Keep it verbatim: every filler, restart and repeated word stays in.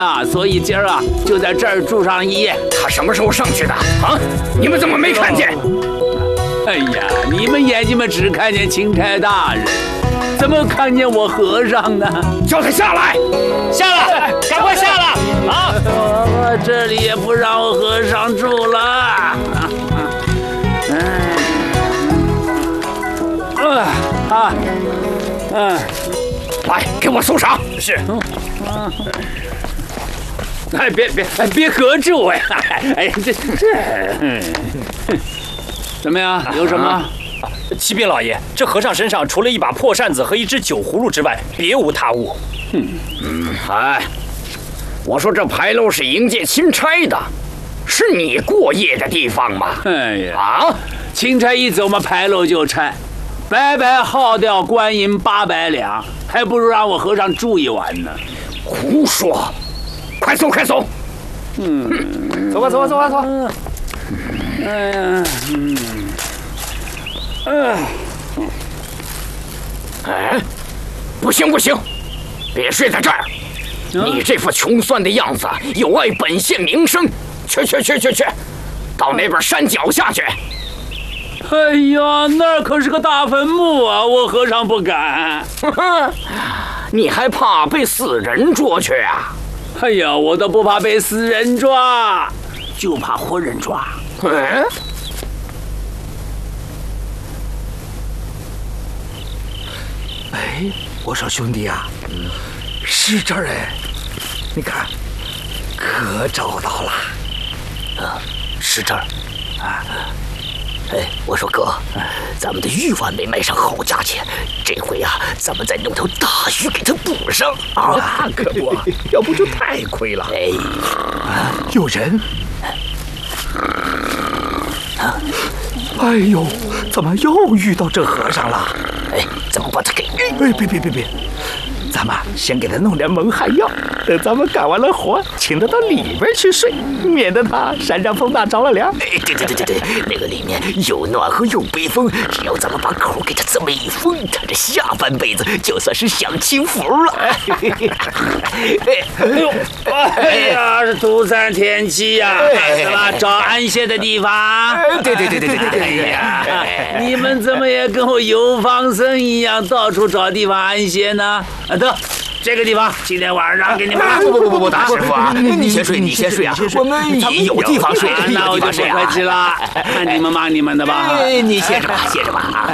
啊，所以今儿啊就在这儿住上一夜。 他什么时候上去的啊？你们怎么没看见？ 哎呀，你们眼睛们只看见钦差大人，怎么看见我和尚呢？ 叫他下来， 下来，赶快下来啊！ 我这里也不让我和尚住了。嗯，啊啊，嗯， 来，给我搜上。 是。 哎，别别哎，别合住哎！哎，这这，嗯，怎么样？有什么？啊启禀老爷，这和尚身上除了一把破扇子和一只酒葫芦之外，别无他物。 嗯嗯，哎，我说这牌楼是迎接钦差的，是你过夜的地方吗？ 哎呀， 啊， 钦差一走嘛，牌楼就拆，白白耗掉官银八百两，还不如让我和尚住一晚呢。 胡说！快走，快走！ 嗯， 走吧，走吧，走吧，走吧。 哎呀，嗯，哎， 哎，不行不行，别睡在这儿！你这副穷酸的样子，有碍本县名声。去去去去去，到那边山脚下去。 哎呀，那儿可是个大坟墓啊，我和尚不敢。 你还怕被死人捉去啊？ 哎呀，我都不怕被死人抓，就怕活人抓。 嗯。 哎，我说兄弟啊，嗯，是这儿哎，你看，可找到了。 啊，是这儿。啊。哎，我说哥，咱们的鱼丸没卖上好价钱，这回啊，咱们再弄条大鱼给它补上啊！可不，要不就太亏了。 哎， 啊，有人！啊！哎呦，怎么又遇到这和尚了？ 哎，咱们把他给…… 哎，别别别别！咱们先给他弄点蒙汗药，等咱们干完了活，请他到里边去睡，免得他山上风大着了凉。 哎，对对对对对，那个里面有暖和有北风，只要咱们把口给他这么一封，他这下半辈子就算是享清福了。 哎呦，哎呀，是土三天气呀，是吧？找安歇的地方。 对对对对对对对。 哎呀，你们怎么也跟我游方僧一样，到处找地方安歇呢？啊，得，这个地方今天晚上让给你们了。 不不不不，大师傅啊，你先睡，你先睡啊，我们有地方睡， 那我就不客气了，你们忙你们的吧。 你歇着吧，歇着吧啊。